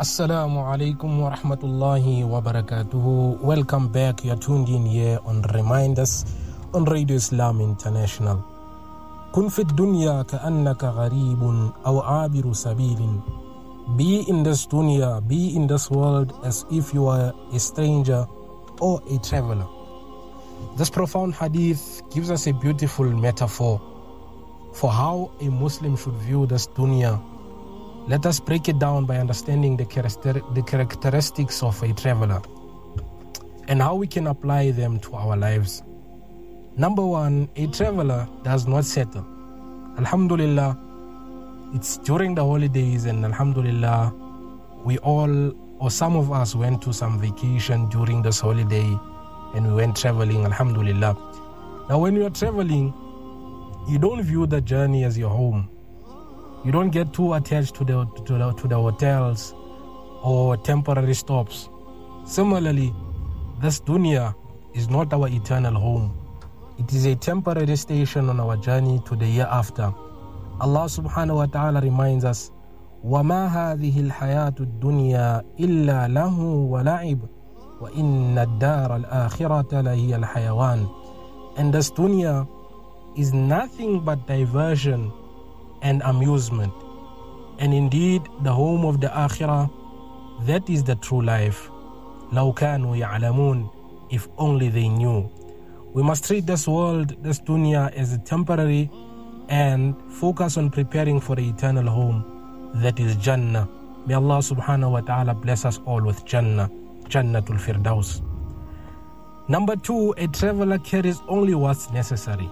Assalamu alaikum wa rahmatullahi wa barakatuhu. Welcome back. You are tuned in here on Reminders on Radio Islam International. Kun fi dunya ka'annaka gharibun aw abiru sabilin. Be in this dunya, be in this world as if you are a stranger or a traveler. This profound hadith gives us a beautiful metaphor for how a Muslim should view this dunya. Let us break it down by understanding the characteristics of a traveler and how we can apply them to our lives. Number one, a traveler does not settle. Alhamdulillah, it's during the holidays, and Alhamdulillah, we all, or some of us, went to some vacation during this holiday and we went traveling, Alhamdulillah. Now, when you are traveling, you don't view the journey as your home. You don't get too attached to the hotels or temporary stops. Similarly, this dunya is not our eternal home. It is a temporary station on our journey to the year after. Allah subhanahu wa ta'ala reminds us, وَمَا هَذِهِ الْحَيَاةُ الدُّنْيَا إِلَّا لَهُ وَلَعِبٌ وَإِنَّ الدَّارَ الْآخِرَةَ لَهِيَ الْحَيَوَانُ. And this dunya is nothing but diversion and amusement. And indeed, the home of the akhirah, that is the true life. لَوْ كَانُوا يَعْلَمُونَ. If only they knew. We must treat this world, this dunya, as a temporary and focus on preparing for the eternal home, that is Jannah. May Allah subhanahu wa ta'ala bless us all with Jannah, Jannatul Firdaus. Number two, a traveler carries only what's necessary.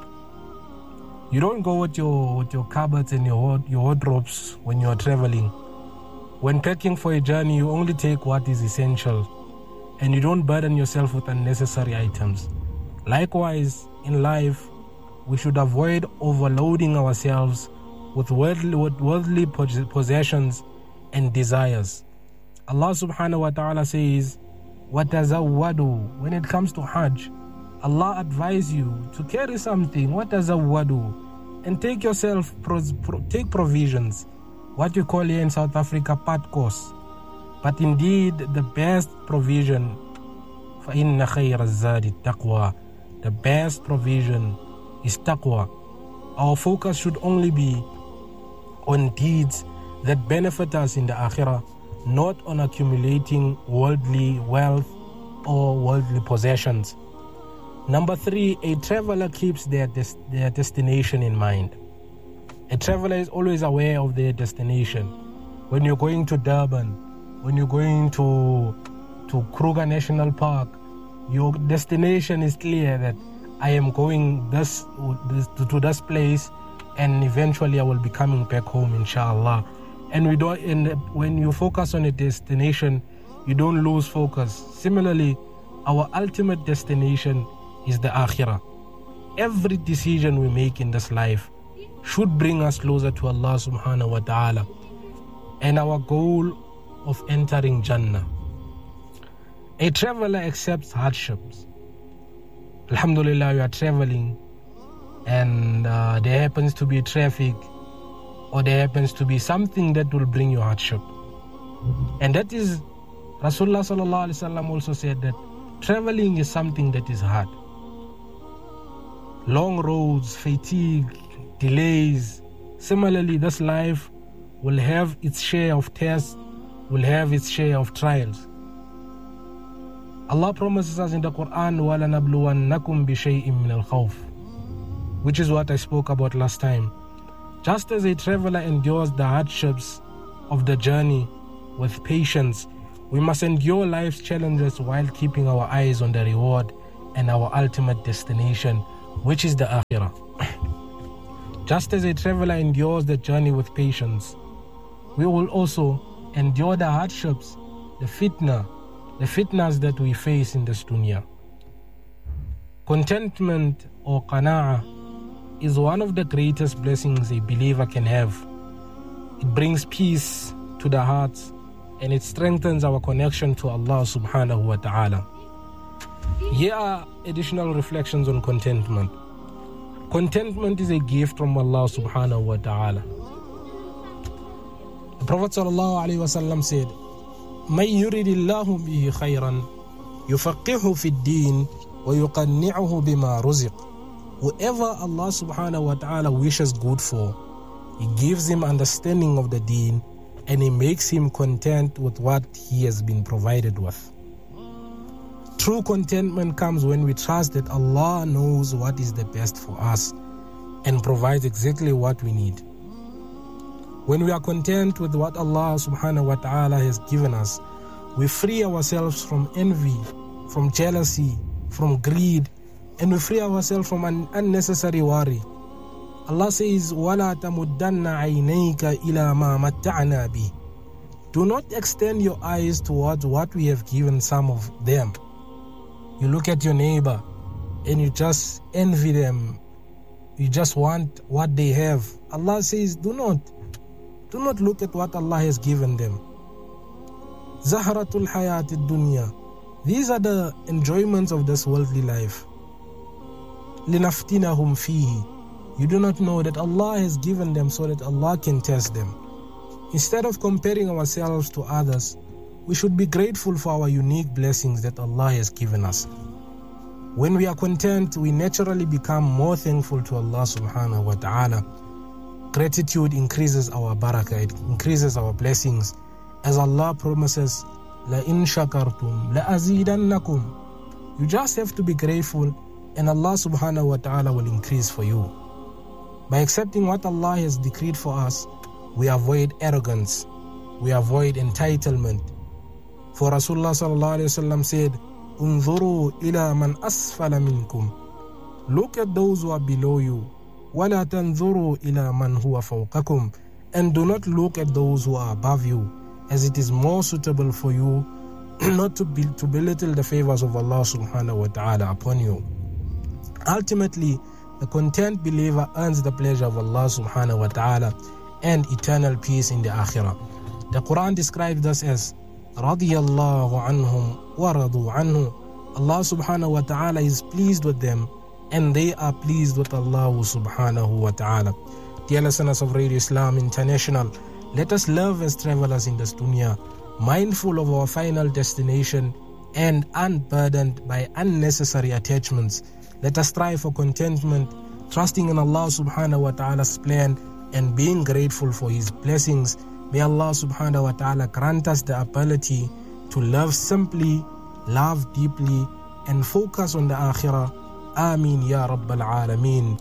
You don't go with your cupboards and your wardrobes when you are traveling. When packing for a journey, you only take what is essential, and you don't burden yourself with unnecessary items. Likewise, in life, we should avoid overloading ourselves with worldly possessions and desires. Allah subhanahu wa ta'ala says, وَتَزَوَّدُوا. When it comes to Hajj, Allah advises you to carry something, وَتَزَوَّدُوا, and take yourself, take provisions, what you call here in South Africa, patkos. But indeed, the best provision, فَإِنَّ خَيْرَ الزَّادِ التَّقْوَى. The best provision is taqwa. Our focus should only be on deeds that benefit us in the akhirah, not on accumulating worldly wealth or worldly possessions. Number three, a traveler keeps their destination in mind. A traveler is always aware of their destination. When you're going to Durban, when you're going to Kruger National Park, your destination is clear that I am going to this place, and eventually I will be coming back home, inshallah. And when you focus on a destination, you don't lose focus. Similarly, our ultimate destination is the akhirah. Every decision we make in this life should bring us closer to Allah subhanahu wa ta'ala and our goal of entering Jannah. A traveler accepts hardships. Alhamdulillah, you are traveling and there happens to be traffic, or there happens to be something that will bring you hardship. And that is, Rasulullah sallallahu alaihi wasallam also said that traveling is something that is hard. Long roads, fatigue, delays. Similarly, this life will have its share of tests, will have its share of trials. Allah promises us in the Quran, وَلَنَبْلُوَنَّكُمْ بِشَيْءٍ مِّنَ الْخَوْفِ, which is what I spoke about last time. Just as a traveler endures the hardships of the journey with patience, we must endure life's challenges while keeping our eyes on the reward and our ultimate destination, which is the akhirah. Just as a traveler endures the journey with patience, we will also endure the hardships, the fitnas that we face in this dunya. Contentment or qana'a is one of the greatest blessings a believer can have. It brings peace to the hearts and it strengthens our connection to Allah subhanahu wa ta'ala. Here are additional reflections on contentment. Contentment is a gift from Allah subhanahu wa ta'ala. The Prophet sallallahu alaihi wasallam said, مَنْ يُرِدِ اللَّهُ بِهِ خَيْرًا يُفَقِّهُ فِي الدِّينِ وَيُقَنِّعُهُ بِمَا رُزِقَ. Whoever Allah subhanahu wa ta'ala wishes good for, He gives him understanding of the deen and He makes him content with what he has been provided with. True contentment comes when we trust that Allah knows what is the best for us and provides exactly what we need. When we are content with what Allah subhanahu wa ta'ala has given us, we free ourselves from envy, from jealousy, from greed, and we free ourselves from unnecessary worry. Allah says, وَلَا تَمُدَّنَّ عَيْنَيْكَ إِلَى مَا مَتَّعْنَا بِهِ. Do not extend your eyes towards what we have given some of them. You look at your neighbor and you just envy them. You just want what they have. Allah says, do not look at what Allah has given them. Zahratul hayatid dunya. These are the enjoyments of this worldly life. Linaftinahum fihi. You do not know that Allah has given them so that Allah can test them. Instead of comparing ourselves to others, we should be grateful for our unique blessings that Allah has given us. When we are content, we naturally become more thankful to Allah subhanahu wa ta'ala. Gratitude increases our barakah, it increases our blessings. As Allah promises, لَإِن شَكَرْتُمْ لَأَزِيدَنَّكُمْ. You just have to be grateful and Allah subhanahu wa ta'ala will increase for you. By accepting what Allah has decreed for us, we avoid arrogance, we avoid entitlement. For Rasulullah sallallahu alayhi wa sallam said, "Unzuru ila man asfala minkum." Look at those who are below you. وَلَا تَنْظُرُوا إِلَى مَنْ هُوَ فَوْقَكُمْ. And do not look at those who are above you, as it is more suitable for you not to belittle the favors of Allah subhanahu wa ta'ala upon you. Ultimately, the content believer earns the pleasure of Allah subhanahu wa ta'ala and eternal peace in the akhirah. The Quran describes us as رَضِيَ اللَّهُ عَنْهُمْ وَرَضُوا عَنْهُ. Allah subhanahu wa ta'ala is pleased with them and they are pleased with Allah subhanahu wa ta'ala. Dear listeners of Radio Islam International, let us love as travelers in this dunya, mindful of our final destination and unburdened by unnecessary attachments. Let us strive for contentment, trusting in Allah subhanahu wa ta'ala's plan and being grateful for His blessings. May Allah subhanahu wa ta'ala grant us the ability to love simply, love deeply, and focus on the akhirah. Ameen ya Rabbal Alameen.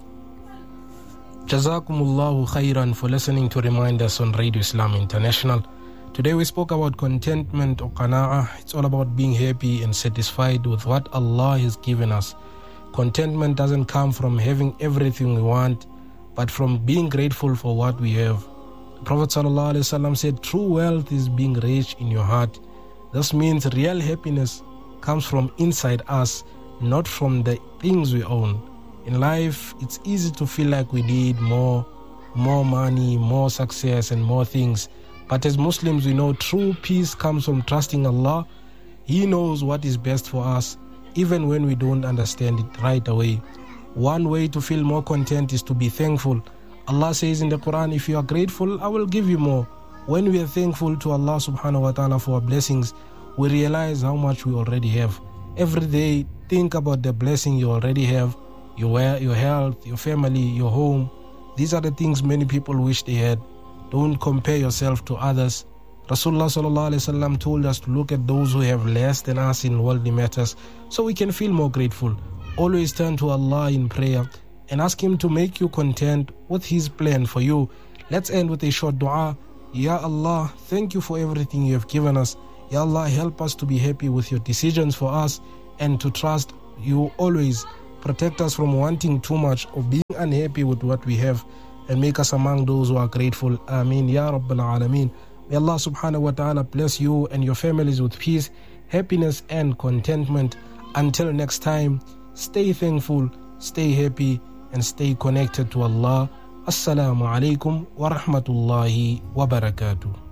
Jazakumullahu khairan for listening to Remind Us on Radio Islam International. Today we spoke about contentment or qana'ah. It's all about being happy and satisfied with what Allah has given us. Contentment doesn't come from having everything we want, but from being grateful for what we have. The Prophet ﷺ said, true wealth is being rich in your heart. This means real happiness comes from inside us, not from the things we own. In life, it's easy to feel like we need more money, more success, and more things. But as Muslims, we know true peace comes from trusting Allah. He knows what is best for us, even when we don't understand it right away. One way to feel more content is to be thankful. Allah says in the Quran, if you are grateful, I will give you more. When we are thankful to Allah subhanahu wa ta'ala for our blessings, we realize how much we already have. Every day, think about the blessing you already have, your health, your family, your home. These are the things many people wish they had. Don't compare yourself to others. Rasulullah sallallahu alaihi wasallam told us to look at those who have less than us in worldly matters so we can feel more grateful. Always turn to Allah in prayer and ask Him to make you content with His plan for you. Let's end with a short dua. Ya Allah, thank you for everything you have given us. Ya Allah, help us to be happy with your decisions for us and to trust you always. Protect us from wanting too much or being unhappy with what we have, and make us among those who are grateful. Ameen ya Rabbal Alameen. May Allah subhanahu wa ta'ala bless you and your families with peace, happiness and contentment. Until next time, stay thankful, stay happy and stay connected to Allah. Assalamu alaikum wa rahmatullahi wa barakatuh.